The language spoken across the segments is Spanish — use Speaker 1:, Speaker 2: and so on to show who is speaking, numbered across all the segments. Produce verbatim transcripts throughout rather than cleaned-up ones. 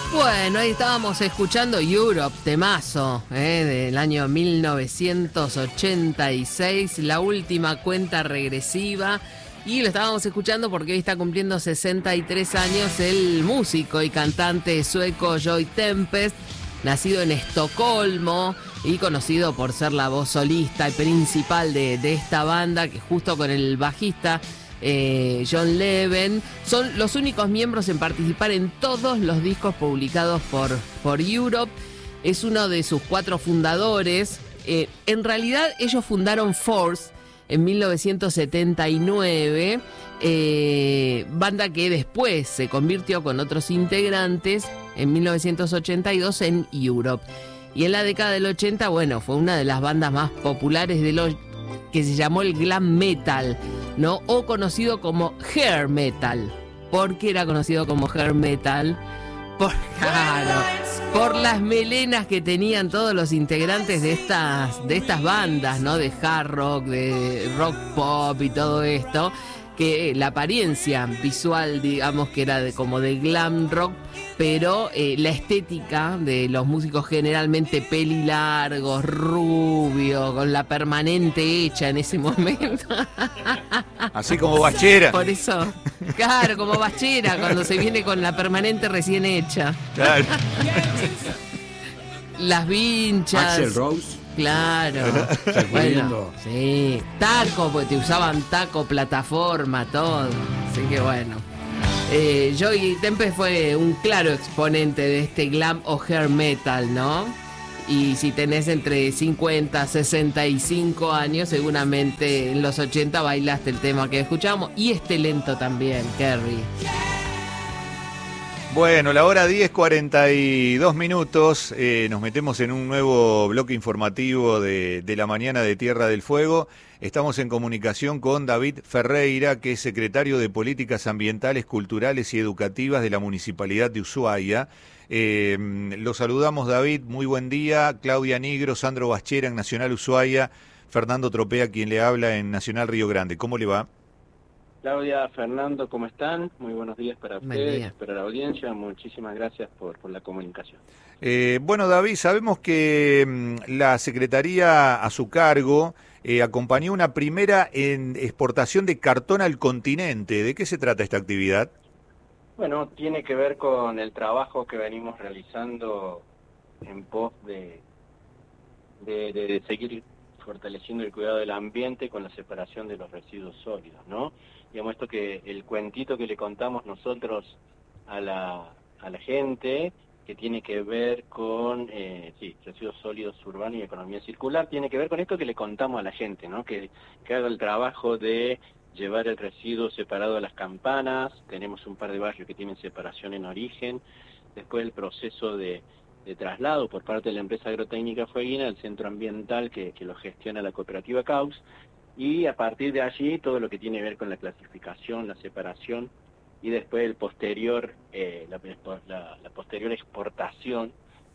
Speaker 1: Bueno, ahí estábamos escuchando Europe, temazo, ¿eh? Del año mil novecientos ochenta y seis, la última cuenta regresiva. Y lo estábamos escuchando porque hoy está cumpliendo sesenta y tres años el músico y cantante sueco Joy Tempest, nacido en Estocolmo y conocido por ser la voz solista y principal de, de esta banda, que justo con el bajista Eh, John Leven son los únicos miembros en participar en todos los discos publicados por, por Europe. Es uno de sus cuatro fundadores. Eh, en realidad ellos fundaron Force en mil novecientos setenta y nueve, eh, banda que después se convirtió con otros integrantes en mil novecientos ochenta y dos en Europe. Y en la década del ochenta, bueno, fue una de las bandas más populares de los que se llamó el glam metal, ¿no? O conocido como hair metal. ¿Por qué era conocido como hair metal? Por, claro, por las melenas que tenían todos los integrantes de estas, de estas bandas, ¿no? De hard rock, de rock pop y todo esto. Que la apariencia visual, digamos, que era de, como de glam rock, pero eh, la estética de los músicos generalmente pelilargos, rubios, con la permanente hecha en ese momento.
Speaker 2: Así como Bachera.
Speaker 1: Por eso, claro, como Bachera, cuando se viene con la permanente recién hecha.
Speaker 2: Claro.
Speaker 1: Las vinchas.
Speaker 3: Axl Rose.
Speaker 1: Claro. Bueno, sí. Taco, porque te usaban taco, plataforma, todo. Así que bueno. Eh, Joy Tempest fue un claro exponente de este glam o hair metal, ¿no? Y si tenés entre cincuenta, sesenta y cinco años, seguramente en los ochenta bailaste el tema que escuchamos. Y este lento también, Kerry.
Speaker 2: Bueno, la hora diez, cuarenta y dos minutos, eh, nos metemos en un nuevo bloque informativo de, de la mañana de Tierra del Fuego. Estamos en comunicación con David Ferreira, que es secretario de Políticas Ambientales, Culturales y Educativas de la Municipalidad de Ushuaia. Eh, lo saludamos, David, muy buen día. Claudia Nigro, Sandro Bachera en Nacional Ushuaia, Fernando Tropea, quien le habla en Nacional Río Grande. ¿Cómo le va?
Speaker 4: Claudia, Fernando, ¿cómo están? Muy buenos días para ustedes, para la audiencia. Muchísimas gracias por, por la comunicación.
Speaker 2: Eh, bueno, David, sabemos que mmm, la Secretaría a su cargo eh, acompañó una primera en exportación de cartón al continente. ¿De qué se trata esta actividad?
Speaker 4: Bueno, tiene que ver con el trabajo que venimos realizando en pos de, de, de, de seguir fortaleciendo el cuidado del ambiente con la separación de los residuos sólidos, ¿no? Digamos, esto que el cuentito que le contamos nosotros a la, a la gente, que tiene que ver con eh, sí, residuos sólidos urbanos y economía circular, tiene que ver con esto que le contamos a la gente, ¿no? Que, que haga el trabajo de llevar el residuo separado a las campanas. Tenemos un par de barrios que tienen separación en origen, después el proceso de, de traslado por parte de la empresa agrotécnica Fueguina, el centro ambiental que, que lo gestiona la cooperativa Caus, y a partir de allí todo lo que tiene que ver con la clasificación, la separación y después el posterior, eh, la, la, la posterior exportación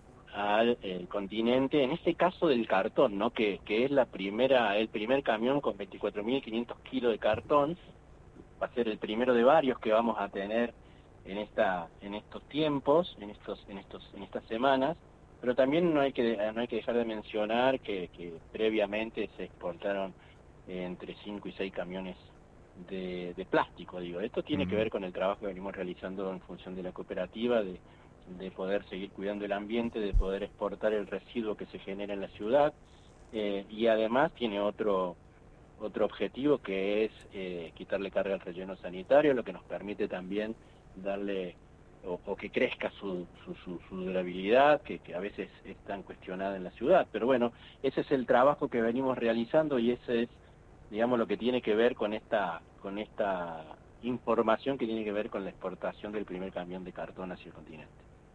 Speaker 4: al el continente, en este caso del cartón, ¿no? Que, que es la primera, el primer camión con veinticuatro mil quinientos kilos de cartón. Va a ser el primero de varios que vamos a tener en esta, en estos tiempos, en estos, en estos, en estas semanas. Pero también no hay que, no hay que dejar de mencionar que, que previamente se exportaron entre cinco y seis camiones de, de plástico, digo. Esto tiene que ver con el trabajo que venimos realizando en función de la cooperativa, de, de poder seguir cuidando el ambiente, de poder exportar el residuo que se genera en la ciudad, eh, y además tiene otro, otro objetivo que es eh, quitarle carga al relleno sanitario, lo que nos permite también darle, o, o que crezca su, su, su, su durabilidad, que, que a veces es tan cuestionada en la ciudad. Pero bueno, ese es el trabajo que venimos realizando y ese es, digamos, lo que tiene que ver con esta con esta información que tiene que ver con la exportación del primer camión de cartón hacia el continente.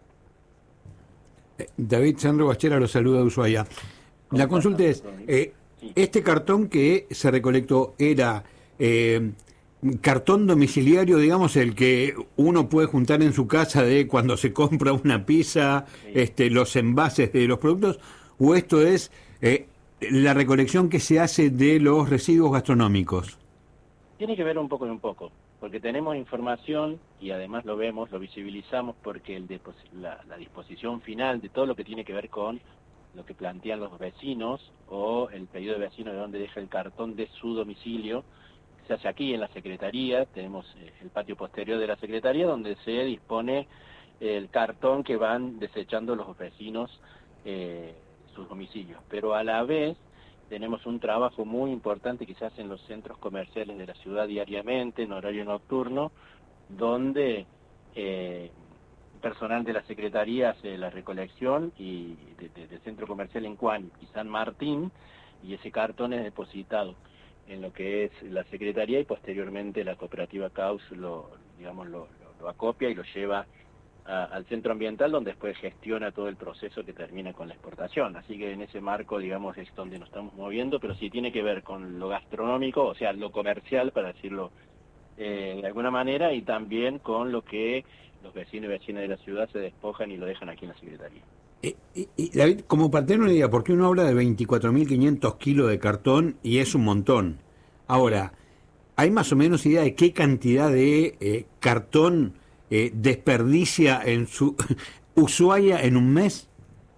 Speaker 3: David, Sandro Bachera lo saluda de Ushuaia. La consulta es, eh, sí. ¿Este cartón que se recolectó era eh, cartón domiciliario, digamos, el que uno puede juntar en su casa de cuando se compra una pizza, sí. este, los envases de los productos, o esto es eh, la recolección que se hace de los residuos gastronómicos?
Speaker 4: Tiene que ver un poco y un poco. porque tenemos información y además lo vemos, lo visibilizamos porque el depos- la, la disposición final de todo lo que tiene que ver con lo que plantean los vecinos o el pedido de vecino de dónde deja el cartón de su domicilio, se hace aquí en la Secretaría, tenemos eh, el patio posterior de la Secretaría donde se dispone el cartón que van desechando los vecinos eh, sus domicilios, pero a la vez tenemos un trabajo muy importante que se hace en los centros comerciales de la ciudad diariamente, en horario nocturno, donde eh, personal de la Secretaría hace la recolección y de, de, del centro comercial en Cuán y San Martín, y ese cartón es depositado en lo que es la Secretaría y posteriormente la cooperativa Caus lo, digamos, lo, lo, lo acopia y lo lleva a, al centro ambiental, donde después gestiona todo el proceso que termina con la exportación. Así que en ese marco, digamos, es donde nos estamos moviendo, pero sí tiene que ver con lo gastronómico, o sea, lo comercial, para decirlo eh, de alguna manera, y también con lo que los vecinos y vecinas de la ciudad se despojan y lo dejan aquí en la Secretaría.
Speaker 3: Y, y, y David, como para tener una idea, porque uno habla de veinticuatro mil quinientos kilos de cartón y es un montón. Ahora, ¿hay más o menos idea de qué cantidad de eh, cartón eh, desperdicia en su Ushuaia en un mes?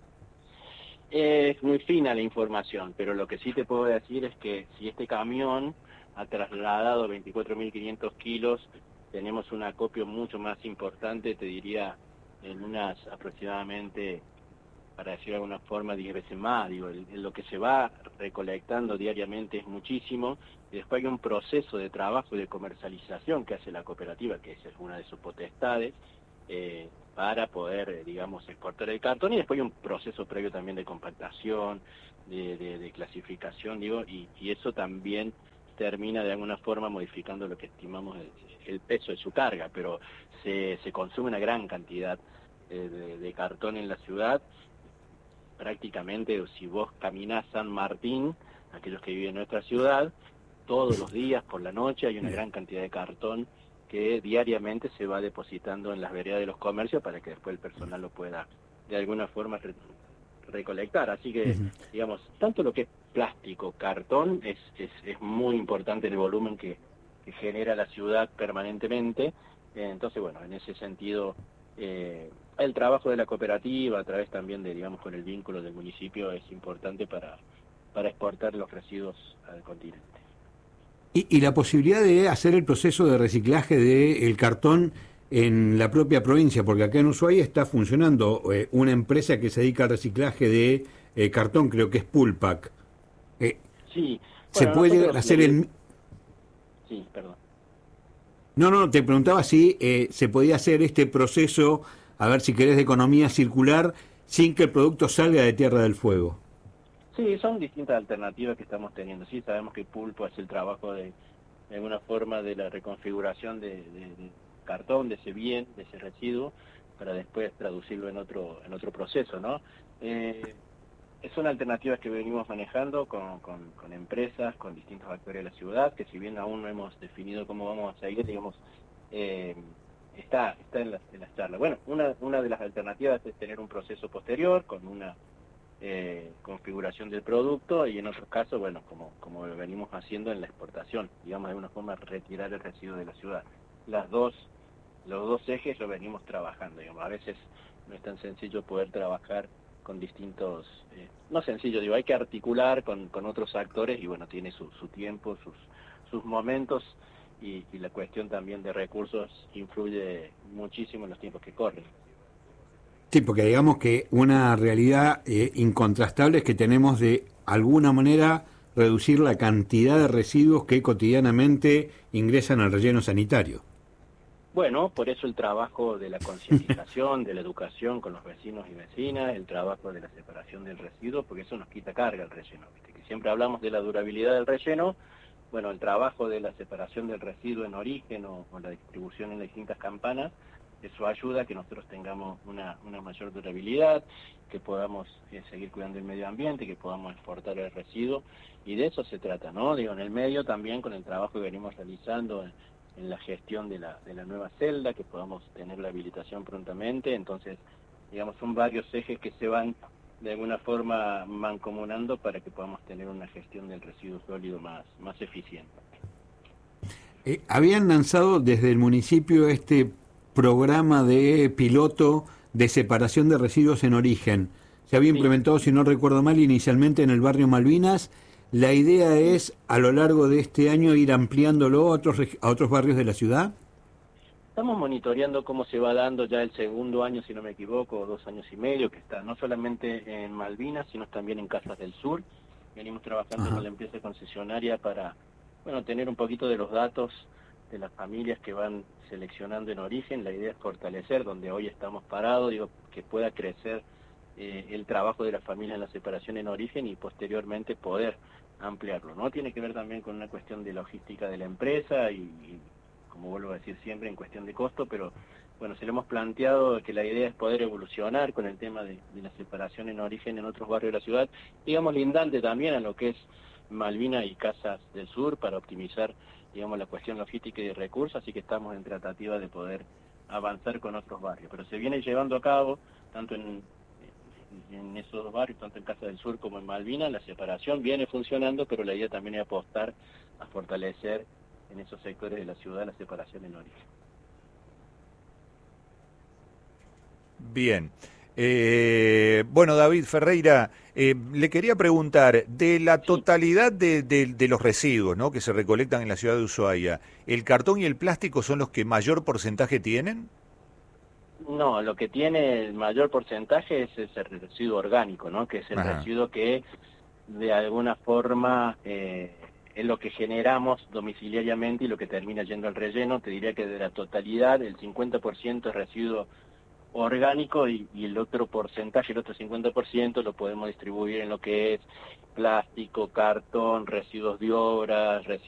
Speaker 4: Es muy fina la información, pero lo que sí te puedo decir es que si este camión ha trasladado veinticuatro mil quinientos kilos, tenemos un acopio mucho más importante, te diría en unas aproximadamente, para decir de alguna forma, diez veces más. Digo, el, el, lo que se va recolectando diariamente es muchísimo, y después hay un proceso de trabajo y de comercialización que hace la cooperativa, que esa es una de sus potestades, eh, para poder, eh, digamos, exportar el cartón, y después hay un proceso previo también de compactación, de, de, de clasificación, digo, y, y eso también termina de alguna forma modificando lo que estimamos el, el peso de su carga, pero se, se consume una gran cantidad eh, de, de cartón en la ciudad. Prácticamente, si vos caminás San Martín, aquellos que viven en nuestra ciudad, todos los días por la noche hay una gran cantidad de cartón que diariamente se va depositando en las veredas de los comercios para que después el personal lo pueda de alguna forma re recolectar. Así que, uh-huh. digamos, tanto lo que es plástico, cartón, es, es, es muy importante el volumen que, que genera la ciudad permanentemente. Entonces, bueno, en ese sentido, eh, el trabajo de la cooperativa, a través también de, digamos, con el vínculo del municipio, es importante para, para exportar los residuos al continente.
Speaker 3: Y, y la posibilidad de hacer el proceso de reciclaje del cartón en la propia provincia, porque acá en Ushuaia está funcionando eh, una empresa que se dedica al reciclaje de eh, cartón, creo que es Pulpac. Eh,
Speaker 4: sí.
Speaker 3: ¿Se
Speaker 4: bueno,
Speaker 3: puede hacer
Speaker 4: le...
Speaker 3: el...?
Speaker 4: Sí, perdón.
Speaker 3: No, no, te preguntaba si eh, se podía hacer este proceso, a ver si querés, de economía circular, sin que el producto salga de Tierra del Fuego.
Speaker 4: Sí, son distintas alternativas que estamos teniendo. Sí, sabemos que Pulpo hace el trabajo de, de alguna forma, de la reconfiguración de, de, de cartón, de ese bien, de ese residuo, para después traducirlo en otro en otro proceso, ¿no? Eh, son alternativas que venimos manejando con, con, con empresas, con distintos actores de la ciudad, que si bien aún no hemos definido cómo vamos a seguir, digamos, eh, está está en las, en las charlas. Bueno, una, una de las alternativas es tener un proceso posterior, con una eh, configuración del producto, y en otros casos, bueno, como, como lo venimos haciendo en la exportación, digamos, de alguna forma retirar el residuo de la ciudad. Las dos, los dos ejes lo venimos trabajando, digamos. A veces no es tan sencillo poder trabajar con distintos, eh, no sencillo, digo, hay que articular con, con otros actores, y bueno, tiene su, su tiempo, sus, sus momentos, y, y la cuestión también de recursos influye muchísimo en los tiempos que corren.
Speaker 3: Sí, porque digamos que una realidad eh, incontrastable es que tenemos de alguna manera reducir la cantidad de residuos que cotidianamente ingresan al relleno sanitario.
Speaker 4: Bueno, por eso el trabajo de la concientización, de la educación con los vecinos y vecinas, el trabajo de la separación del residuo, porque eso nos quita carga el relleno. ¿Viste? Que siempre hablamos de la durabilidad del relleno. Bueno, el trabajo de la separación del residuo en origen o, o la distribución en las distintas campanas, eso ayuda a que nosotros tengamos una, una mayor durabilidad, que podamos eh, seguir cuidando el medio ambiente, que podamos exportar el residuo, y de eso se trata, ¿no? Digo, en el medio también con el trabajo que venimos realizando en, en la gestión de la, de la nueva celda, que podamos tener la habilitación prontamente. Entonces, digamos, son varios ejes que se van de alguna forma mancomunando para que podamos tener una gestión del residuo sólido más, más eficiente.
Speaker 3: Eh, habían lanzado desde el municipio este programa de piloto de separación de residuos en origen. Se había
Speaker 4: Sí.
Speaker 3: implementado, si no recuerdo mal, inicialmente en el barrio Malvinas. La idea es, a lo largo de este año, ir ampliándolo a otros, reg- a otros barrios de la ciudad.
Speaker 4: Estamos monitoreando cómo se va dando ya el segundo año, si no me equivoco, o dos años y medio, que está no solamente en Malvinas, sino también en Casas del Sur. Venimos trabajando
Speaker 3: Ajá.
Speaker 4: con la empresa concesionaria para, bueno, tener un poquito de los datos de las familias que van seleccionando en origen. La idea es fortalecer donde hoy estamos parados, digo, que pueda crecer eh, el trabajo de las familias en la separación en origen y posteriormente poder ampliarlo, ¿no? Tiene que ver también con una cuestión de logística de la empresa y, y como vuelvo a decir siempre, en cuestión de costo, pero bueno, se lo hemos planteado que la idea es poder evolucionar con el tema de, de la separación en origen en otros barrios de la ciudad, digamos, lindante también a lo que es Malvina y Casas del Sur para optimizar, digamos, la cuestión logística y de recursos, así que estamos en tratativa de poder avanzar con otros barrios, pero se viene llevando a cabo, tanto en, en esos dos barrios, tanto en Casas del Sur como en Malvina, la separación viene funcionando, pero la idea también es apostar a fortalecer en esos sectores de la ciudad la separación en origen.
Speaker 2: Bien. Eh, bueno, David Ferreira, eh, le quería preguntar, de la
Speaker 4: Sí.
Speaker 2: totalidad de, de- de los residuos, ¿no?, que se recolectan en la ciudad de Ushuaia, ¿el cartón y el plástico son los que mayor porcentaje tienen?
Speaker 4: No, lo que tiene el mayor porcentaje es ese residuo orgánico, ¿no? Que es el
Speaker 2: Ajá.
Speaker 4: residuo que de alguna forma eh, es lo que generamos domiciliariamente y lo que termina yendo al relleno. Te diría que de la totalidad el cincuenta por ciento es residuo orgánico y, y el otro porcentaje, el otro cincuenta por ciento lo podemos distribuir en lo que es plástico, cartón, residuos de obras, residuos